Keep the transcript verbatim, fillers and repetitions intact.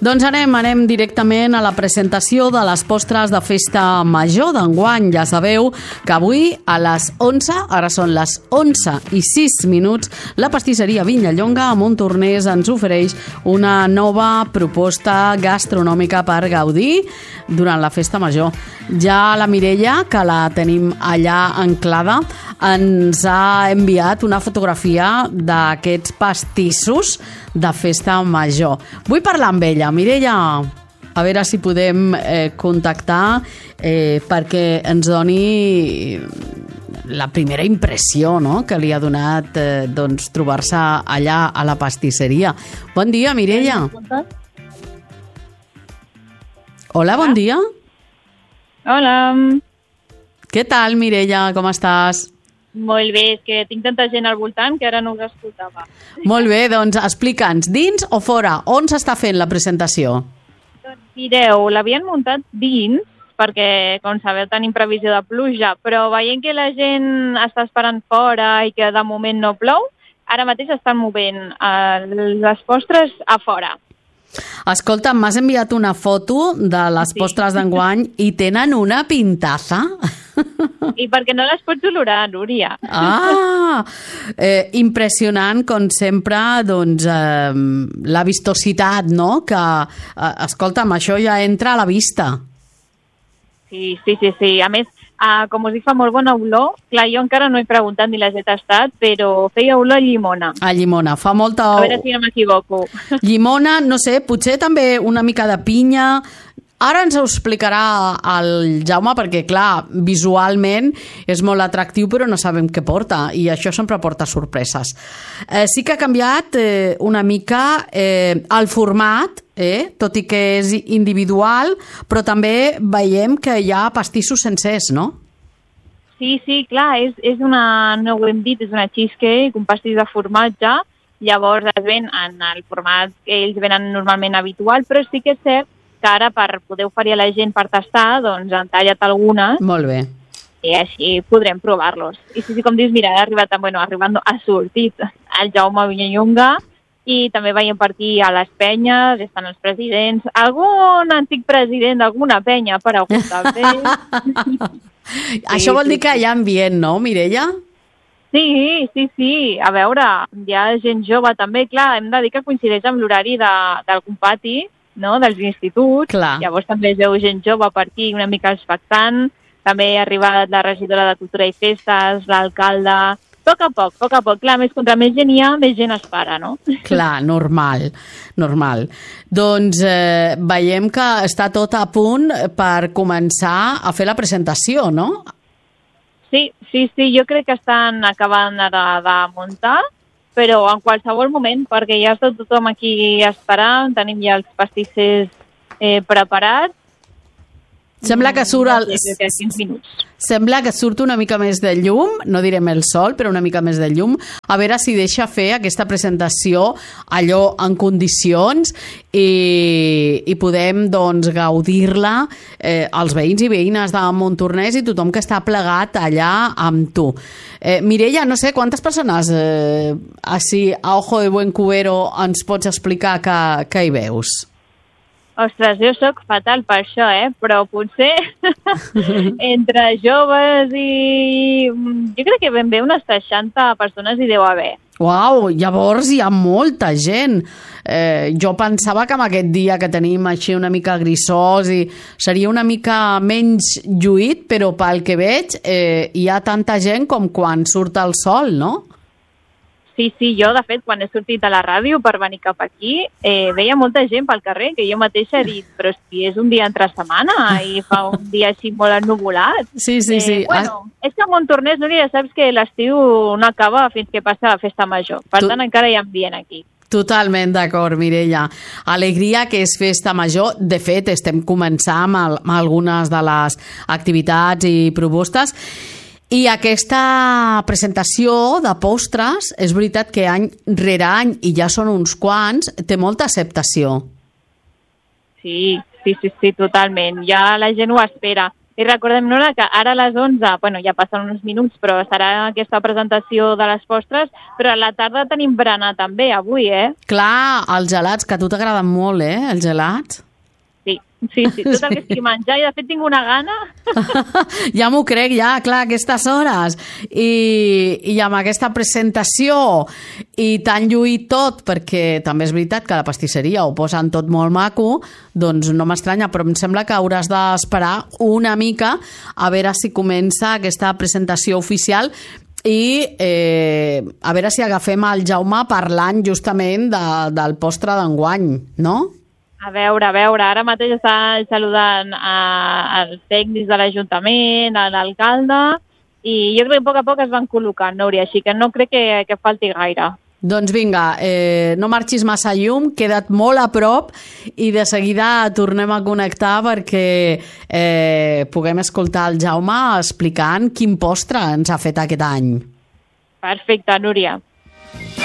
Doncs anem, anem directament a la presentació de les postres de festa major d'enguany. Ja sabeu que avui a les onze, ara són les onze i sis minuts, la pastisseria Vinyallonga a Montornès ens ofereix una nova proposta gastronòmica per gaudir durant la festa major. Ja la Mireia, que la tenim allà anclada, ens ha enviat una fotografia d'aquests pastissos de festa major. Vull parlar amb ella. Mireia, a veure si podem eh, contactar eh, perquè ens doni la primera impressió, no?, que li ha donat eh, doncs, trobar-se allà a la pastisseria. Bon dia, Mireia. Hola, bon dia. Hola. Què tal, Mireia? Com estàs? Molt bé, és que tinc tanta gent al voltant que ara no us escoltava. Molt bé, doncs explica'ns, dins o fora? On s'està fent la presentació? Doncs mireu, l'havien muntat dins, perquè, com sabeu, tenim previsió de pluja, però veient que la gent està esperant fora i que de moment no plou, ara mateix estan movent eh, les postres a fora. Escolta, m'has enviat una foto de les sí. postres d'enguany i tenen una pintaza. I perquè no les pots olorar, Núria. Ah, eh, impressionant, com sempre, doncs, eh, la vistositat, no?, que, eh, escolta'm, això ja entra a la vista. Sí, sí, sí, sí. A més, uh, com us dic, fa molt bona olor. Clar, jo encara no he preguntat ni les he tastat, però feia olor a llimona. A llimona, fa molta... A veure si no m'equivoco. Llimona, no sé, potser també una mica de pinya. Ara ens ho explicarà el Jaume perquè, clar, visualment és molt atractiu, però no sabem què porta, i això sempre porta sorpreses. Eh, sí que ha canviat eh, una mica eh, el format, eh, tot i que és individual, però també veiem que hi ha pastissos sencers, no? Sí, sí, clar, és, és una, no ho hem dit, és una cheesecake, un pastís de formatge, llavors es ven en el format que ells venen normalment habitual, però sí que és cert que ara per poder oferir a la gent per tastar, doncs han tallat algunes. Molt bé. I així podrem provar-los. I sí, sí, com dius, mira, ha arribat, bueno, arribant, ha sortit el Jaume Vinyallonga i també veiem per aquí a les penyes, estan els presidents, algun antic president d'alguna penya per algun també. Sí, això vol sí, dir que hi ha ambient, no, Mireia? Sí, sí, sí. A veure, hi ha gent jove també, clar, hem de dir que coincideix amb l'horari de, d'algun pati, no?, dels instituts. Clar. Llavors també veu gent jove per aquí, una mica expectant. També ha arribat la regidora de Cultura i Festes, l'alcalde. A poc a poc, a poc a poc. Clar, més contra més gent hi ha, més gent es para, no? Clar, normal, normal. Doncs eh, veiem que està tot a punt per començar a fer la presentació, no? Sí, sí, sí, jo crec que estan acabant de, de muntar, però en qualsevol moment, perquè ja està tothom aquí esperant, tenim ja els pastissers eh, preparats. Sembla que surt el... quinze minuts. Sembla que surt una mica més de llum, no direm el sol, però una mica més de llum, a veure si deixa fer aquesta presentació allò en condicions i, i podem, doncs, gaudir-la eh, els veïns i veïnes de Montornès i tothom que està plegat allà amb tu. Eh, Mireia, no sé, quantes persones eh, així, a ojo de buen cubero, ens pots explicar que, que hi veus? Ostres, jo sóc fatal per això, eh? Però potser entre joves i... Jo crec que ben bé unes seixanta persones hi deu haver. Uau, llavors hi ha molta gent. Eh, jo pensava que amb aquest dia que tenim així una mica grisós i seria una mica menys lluït, però pel que veig eh, hi ha tanta gent com quan surt el sol, no? Sí, sí, jo, de fet, quan he sortit a la ràdio per venir cap aquí, eh, veia molta gent pel carrer, que jo mateixa he dit, però si és un dia entre setmana i fa un dia així molt ennuvolat. Sí, sí, sí. Eh, bueno, ah. És que a Montornès, Núria, saps que l'estiu no acaba fins que passa la festa major. Per tu... tant, encara hi ha ambient aquí. Totalment d'acord, Mireia. Alegria que és festa major. De fet, estem començant amb, el, amb algunes de les activitats i propostes. I aquesta presentació de postres, és veritat que any rere any, i ja són uns quants, té molta acceptació. Sí, sí, sí, sí, totalment. Ja la gent ho espera. I recordem, Nora, que ara a les onze, bueno, ja passen uns minuts, però serà aquesta presentació de les postres, però a la tarda tenim berenar també, avui, eh? Clar, els gelats, que a tu t'agraden molt, eh, els gelats? Sí, sí, sí, tot el que estigui menjar, i de fet tinc una gana. Ja m'ho crec, ja, clar, aquestes hores. I, I amb aquesta presentació i tan lluït tot, perquè també és veritat que a la pastisseria ho posen tot molt maco, doncs no m'estranya, però em sembla que hauràs d'esperar una mica a veure si comença aquesta presentació oficial i eh, a veure si agafem el Jaume parlant justament de, del postre d'enguany, no? A veure, a veure, ara mateix està saludant als tècnics de l'Ajuntament, a l'alcalde, i jo crec que a poc a poc es van col·locant, Núria, així que no crec que, que falti gaire. Doncs vinga, eh, no marxis massa llum, queda't molt a prop i de seguida tornem a connectar perquè eh, puguem escoltar el Jaume explicant quin postre ens ha fet aquest any. Perfecte, Núria.